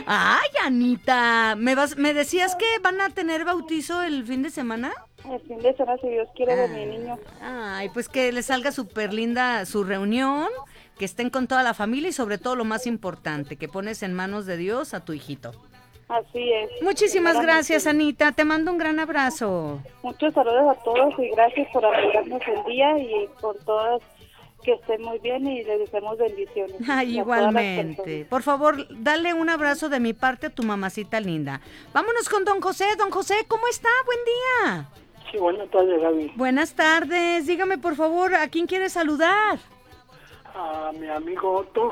Ay, Anita, ¿me decías que van a tener bautizo el fin de semana? El fin de semana, si Dios quiere, de mi niño. Ay, pues que les salga súper linda su reunión, que estén con toda la familia y sobre todo lo más importante, que pones en manos de Dios a tu hijito. Así es. Muchísimas gracias, Anita, te mando un gran abrazo. Muchos saludos a todos y gracias por alegrarnos el día y por todas que estén muy bien y les deseamos bendiciones. Ay, igualmente. Por favor, dale un abrazo de mi parte a tu mamacita linda. Vámonos con don José. Don José, ¿cómo está? Buen día. Sí, buenas tardes, Gaby. Buenas tardes. Dígame, por favor, ¿a quién quiere saludar? A mi amigo Otto,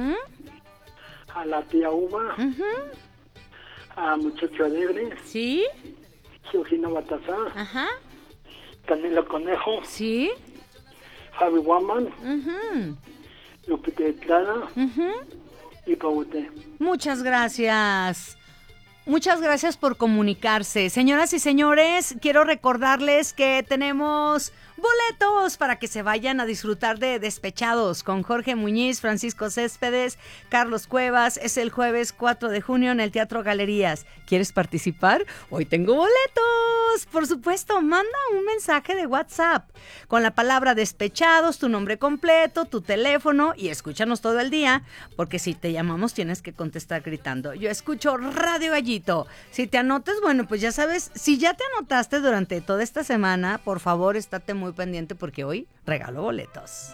a la tía Uma, a Muchacho Alegre, ¿Sí? Georgina Batazá, Ajá. Camilo Conejo, ¿Sí? Javi Guaman, Lupita Clara y Paute. Muchas gracias. Muchas gracias por comunicarse. Señoras y señores, quiero recordarles que tenemos boletos para que se vayan a disfrutar de Despechados con Jorge Muñiz, Francisco Céspedes, Carlos Cuevas. Es el jueves 4 de junio en el Teatro Galerías. ¿Quieres participar? Hoy tengo boletos. Por supuesto, manda un mensaje de WhatsApp con la palabra Despechados, tu nombre completo, tu teléfono y escúchanos todo el día, porque si te llamamos tienes que contestar gritando. Yo escucho Radio Gallito. Si te anotas, bueno, pues ya sabes, si ya te anotaste durante toda esta semana, por favor, estate muy pendiente porque hoy regalo boletos.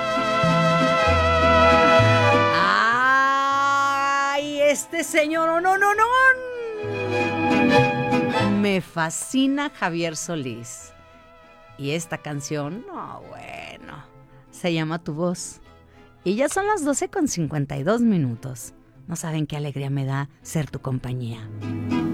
¡Ay, este señor! ¡No! Me fascina Javier Solís. Y esta canción, no, bueno, se llama Tu Voz. Y ya son las 12:52. No saben qué alegría me da ser tu compañía.